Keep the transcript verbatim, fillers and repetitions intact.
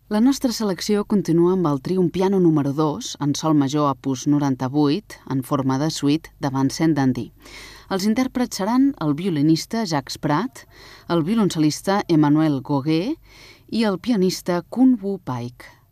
La nostra selecció continua amb el Triun Piano número dos, en sol major opus noranta-vuit, en forma de suite de Vincent Dandy. Els intèrprets seran el violinista Jacques Prat, el violoncel·lista Emmanuel Goguet i el pianista Kun Woo Paik.